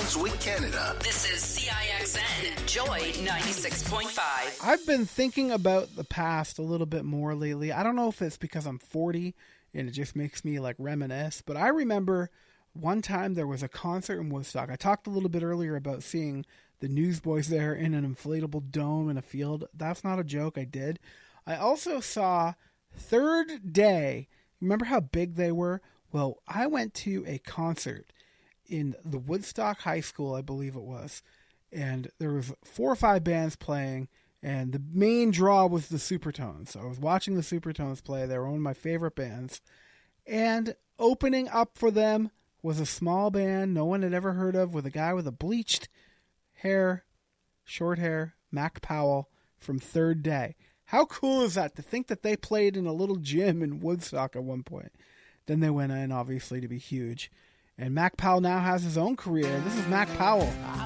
Brunswick, Canada. This is CIXN Joy 96.5. I've been thinking about the past a little bit more lately. I don't know if it's because I'm 40 and it just makes me like reminisce, but I remember one time there was a concert in Woodstock. I talked a little bit earlier about seeing the Newsboys there in an inflatable dome in a field. That's not a joke. I did. I also saw Third Day. Remember how big they were? Well, I went to a concert in the Woodstock High School, I believe it was, and there was 4 or 5 bands playing, and the main draw was the Supertones. So I was watching the Supertones play. They were one of my favorite bands, and opening up for them was a small band no one had ever heard of, with a guy with a bleached hair, short hair, Mac Powell from Third Day. How cool is that, to think that they played in a little gym in Woodstock at one point? Then they went in, obviously, to be huge. And Mac Powell now has his own career. This is Mac Powell.